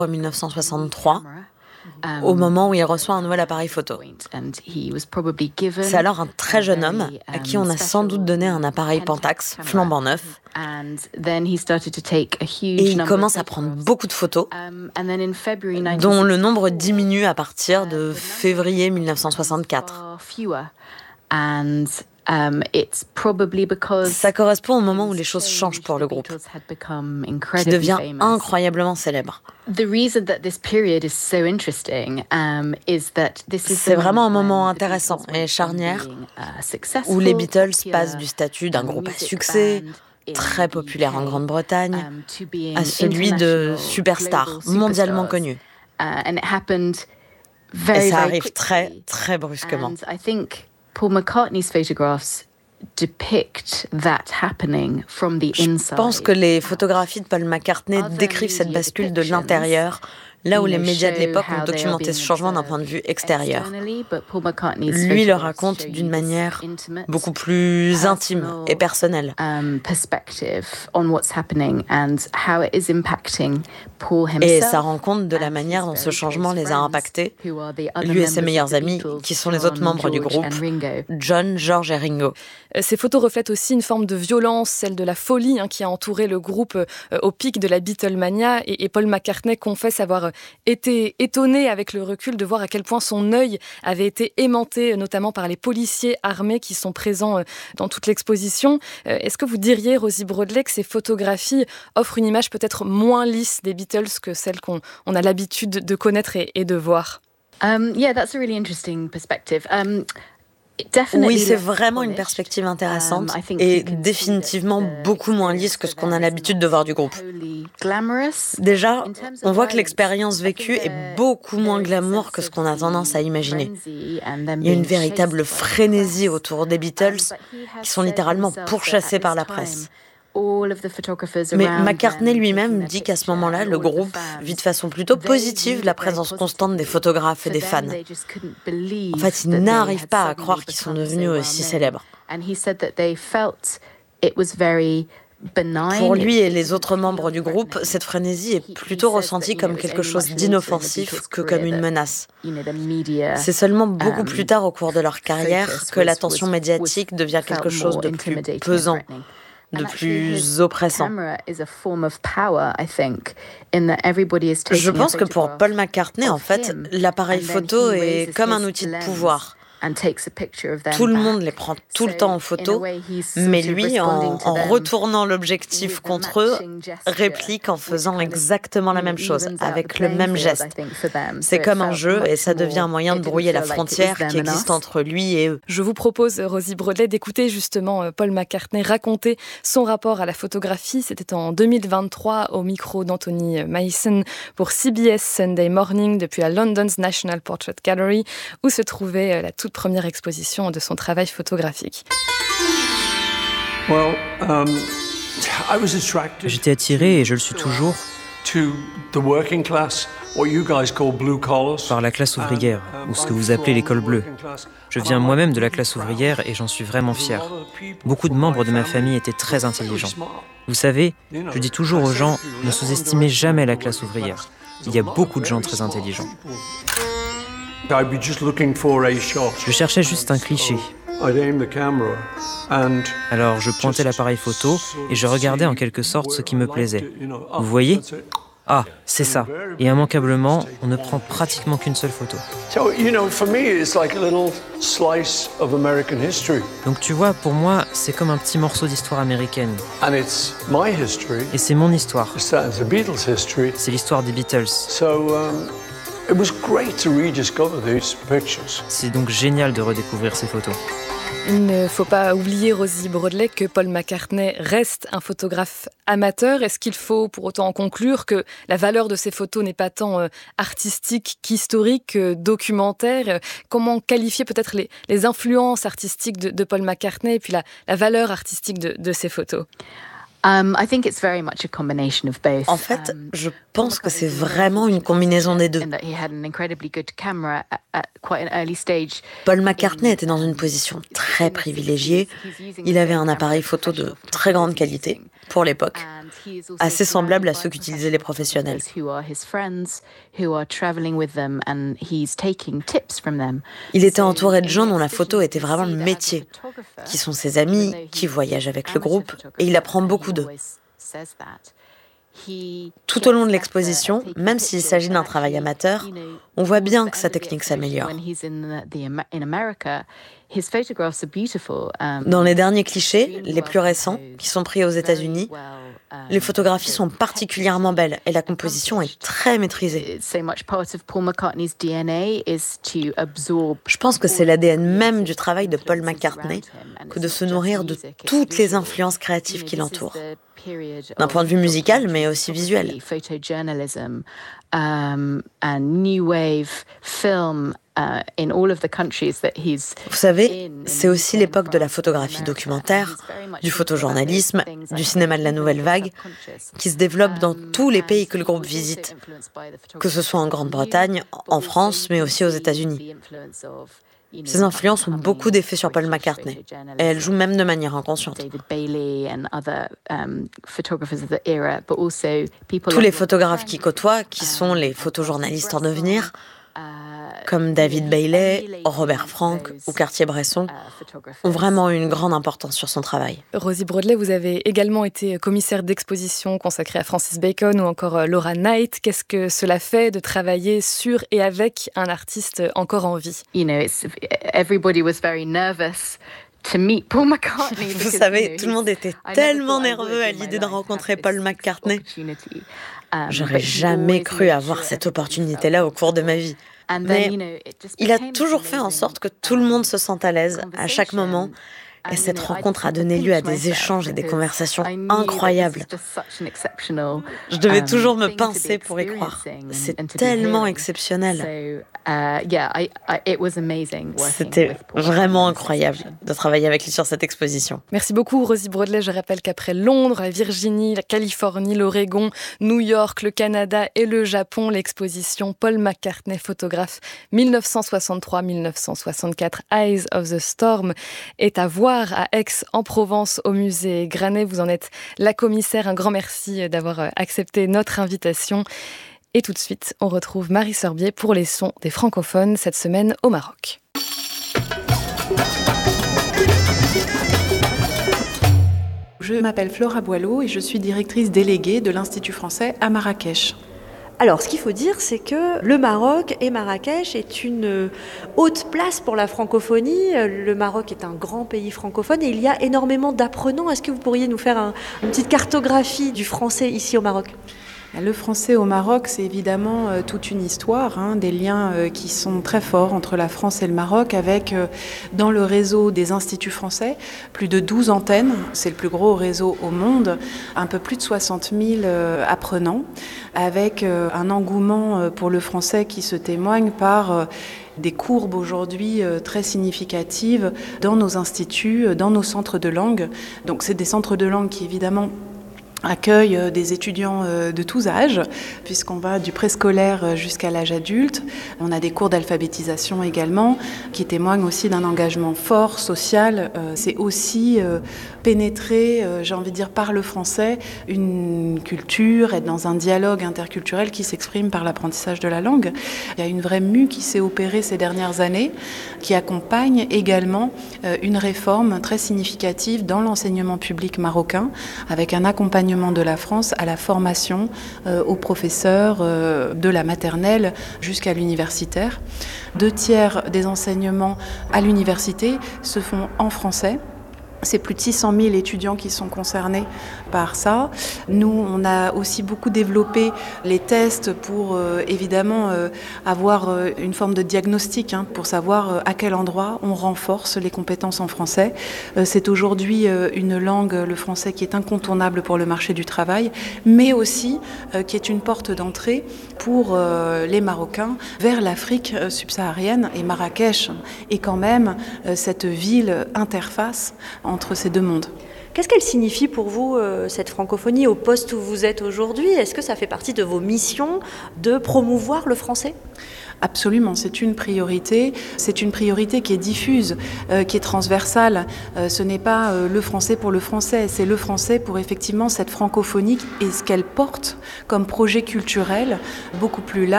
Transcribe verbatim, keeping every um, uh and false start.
mille neuf cent soixante-trois, au moment où il reçoit un nouvel appareil photo. C'est alors un très jeune homme à qui on a sans doute donné un appareil Pentax flambant neuf. Et il commence à prendre beaucoup de photos, dont le nombre diminue à partir de février mille neuf cent soixante-quatre. Ça correspond au moment où les choses changent pour le groupe, qui devient incroyablement célèbre. C'est vraiment un moment intéressant et charnière où les Beatles passent du statut d'un groupe à succès, très populaire en Grande-Bretagne, à celui de superstar mondialement connu. Et ça arrive très, très brusquement. Paul McCartney's photographs depict that happening from the inside. Je pense que les photographies de Paul McCartney décrivent cette bascule de l'intérieur, là où les médias de l'époque ont documenté ce changement d'un point de vue extérieur. Lui le raconte d'une manière beaucoup plus intime et personnelle. Et ça rend compte de la manière dont ce changement les a impactés, lui et ses meilleurs amis, qui sont les autres membres du groupe, John, George et Ringo. Ces photos reflètent aussi une forme de violence, celle de la folie hein, qui a entouré le groupe euh, au pic de la Beatlemania. Et, et Paul McCartney confesse avoir été étonné avec le recul de voir à quel point son œil avait été aimanté, notamment par les policiers armés qui sont présents euh, dans toute l'exposition. Euh, est-ce que vous diriez, Rosie Broadley, que ces photographies offrent une image peut-être moins lisse des Beatles que celle qu'on on a l'habitude de connaître et, et de voir? Um, yeah, that's a really interesting perspective. Um, Oui, c'est vraiment une perspective intéressante et définitivement beaucoup moins lisse que ce qu'on a l'habitude de voir du groupe. Déjà, on voit que l'expérience vécue est beaucoup moins glamour que ce qu'on a tendance à imaginer. Il y a une véritable frénésie autour des Beatles qui sont littéralement pourchassés par la presse. Mais McCartney lui-même dit qu'à ce moment-là, le groupe vit de façon plutôt positive la présence constante des photographes et des fans. En fait, ils n'arrivent pas à croire qu'ils sont devenus aussi célèbres. Pour lui et les autres membres du groupe, cette frénésie est plutôt ressentie comme quelque chose d'inoffensif que comme une menace. C'est seulement beaucoup plus tard au cours de leur carrière que l'attention médiatique devient quelque chose de plus pesant, de plus oppressant. Je pense que pour Paul McCartney, en fait, l'appareil photo est comme un outil de pouvoir. Tout le monde les prend tout le temps en photo, mais lui, en, en retournant l'objectif contre eux, réplique en faisant exactement la même chose, avec le même geste. C'est comme un jeu et ça devient un moyen de brouiller la frontière qui existe entre lui et eux. Je vous propose, Rosie Broadley, d'écouter justement Paul McCartney raconter son rapport à la photographie. C'était en deux mille vingt-trois au micro d'Anthony Mason pour C B S Sunday Morning depuis la London's National Portrait Gallery où se trouvait la toute première exposition de son travail photographique. Well, um, I was attracted J'étais attiré, et je le suis toujours, to the working class, what you guys call blue collars. par la classe ouvrière, ou ce que vous appelez l'école bleue. Je viens moi-même de la classe ouvrière et j'en suis vraiment fier. Beaucoup de membres de ma famille étaient très intelligents. Vous savez, je dis toujours aux gens, ne sous-estimez jamais la classe ouvrière. Il y a beaucoup de gens très intelligents. Je cherchais juste un cliché. Alors je pointais l'appareil photo et je regardais en quelque sorte ce qui me plaisait. Vous voyez ? Ah, c'est ça. Et immanquablement, on ne prend pratiquement qu'une seule photo. Donc tu vois, pour moi, c'est comme un petit morceau d'histoire américaine. Et c'est mon histoire. C'est l'histoire des Beatles. C'est donc génial de redécouvrir ces photos. Il ne faut pas oublier, Rosie Broadley, que Paul McCartney reste un photographe amateur. Est-ce qu'il faut pour autant en conclure que la valeur de ces photos n'est pas tant euh, artistique qu'historique, euh, documentaire? Comment qualifier peut-être les, les influences artistiques de, de Paul McCartney et puis la, la valeur artistique de, de ces photos? Um, I think it's very much a combination of both. En fait, je pense que c'est vraiment une combinaison des deux. Paul McCartney était dans une position très privilégiée. Il avait un appareil photo de très grande qualité, pour l'époque, assez semblable à ceux qu'utilisaient les professionnels. Il était entouré de gens dont la photo était vraiment le métier, qui sont ses amis, qui voyagent avec le groupe, et il apprend beaucoup d'eux. Tout au long de l'exposition, même s'il s'agit d'un travail amateur, on voit bien que sa technique s'améliore. Dans les derniers clichés, les plus récents, qui sont pris aux États-Unis, les photographies sont particulièrement belles et la composition est très maîtrisée. Je pense que c'est l'A D N même du travail de Paul McCartney que de se nourrir de toutes les influences créatives qui l'entourent. D'un point de vue musical, mais aussi visuel. Vous savez, c'est aussi l'époque de la photographie documentaire, du photojournalisme, du cinéma de la nouvelle vague, qui se développe dans tous les pays que le groupe visite, que ce soit en Grande-Bretagne, en France, mais aussi aux États-Unis. Ces influences ont beaucoup d'effets sur Paul McCartney, et elles jouent même de manière inconsciente. Tous les photographes qu'il côtoie, qui sont les photojournalistes en devenir, comme David Bailey, Robert Frank ou Cartier-Bresson, ont vraiment eu une grande importance sur son travail. Rosie Broadley, vous avez également été commissaire d'exposition consacrée à Francis Bacon ou encore Laura Knight. Qu'est-ce que cela fait de travailler sur et avec un artiste encore en vie? You know, it's, everybody was very nervous. Vous savez, tout le monde était tellement nerveux à l'idée de rencontrer Paul McCartney. J'aurais jamais cru avoir cette opportunité-là au cours de ma vie. Mais il a toujours fait en sorte que tout le monde se sente à l'aise à chaque moment. Et cette rencontre a donné lieu à des échanges et des conversations incroyables. Je devais toujours me pincer pour y croire. C'est tellement exceptionnel. C'était vraiment incroyable de travailler avec lui sur cette exposition. Merci beaucoup Rosie Broadley. Je rappelle qu'après Londres, la Virginie, la Californie, l'Oregon, New York, le Canada et le Japon, l'exposition Paul McCartney photographe dix-neuf cent soixante-trois à dix-neuf cent soixante-quatre Eyes of the Storm est à voir à Aix en Provence au musée Granet. Vous en êtes la commissaire. Un grand merci d'avoir accepté notre invitation. Et tout de suite, on retrouve Marie Sorbier pour les sons des francophones cette semaine au Maroc. Je m'appelle Flora Boileau et je suis directrice déléguée de l'Institut français à Marrakech. Alors, ce qu'il faut dire, c'est que le Maroc et Marrakech est une haute place pour la francophonie. Le Maroc est un grand pays francophone et il y a énormément d'apprenants. Est-ce que vous pourriez nous faire un, une petite cartographie du français ici au Maroc ? Le français au Maroc, c'est évidemment euh, toute une histoire, hein, des liens euh, qui sont très forts entre la France et le Maroc, avec euh, dans le réseau des instituts français, plus de douze antennes, c'est le plus gros réseau au monde, un peu plus de soixante mille euh, apprenants, avec euh, un engouement euh, pour le français qui se témoigne par euh, des courbes aujourd'hui euh, très significatives dans nos instituts, euh, dans nos centres de langue. Donc c'est des centres de langue qui évidemment accueille des étudiants de tous âges, puisqu'on va du préscolaire jusqu'à l'âge adulte. On a des cours d'alphabétisation également, qui témoignent aussi d'un engagement fort, social. C'est aussi pénétrer, j'ai envie de dire, par le français, une culture, être dans un dialogue interculturel qui s'exprime par l'apprentissage de la langue. Il y a une vraie mue qui s'est opérée ces dernières années, qui accompagne également une réforme très significative dans l'enseignement public marocain, avec un accompagnement de la France à la formation euh, aux professeurs euh, de la maternelle jusqu'à l'universitaire. Deux tiers des enseignements à l'université se font en français. C'est plus de six cent mille étudiants qui sont concernés par ça. Nous, on a aussi beaucoup développé les tests pour euh, évidemment euh, avoir euh, une forme de diagnostic, hein, pour savoir euh, à quel endroit on renforce les compétences en français. Euh, c'est aujourd'hui euh, une langue, le français, qui est incontournable pour le marché du travail, mais aussi euh, qui est une porte d'entrée pour euh, les Marocains vers l'Afrique euh, subsaharienne. Et Marrakech est quand même euh, cette ville interface entre ces deux mondes. Qu'est-ce qu'elle signifie pour vous, euh, cette francophonie, au poste où vous êtes aujourd'hui? Est-ce que ça fait partie de vos missions de promouvoir le français? Absolument, c'est une priorité. C'est une priorité qui est diffuse, euh, qui est transversale. Euh, ce n'est pas euh, le français pour le français, c'est le français pour effectivement cette francophonie et ce qu'elle porte comme projet culturel beaucoup plus large.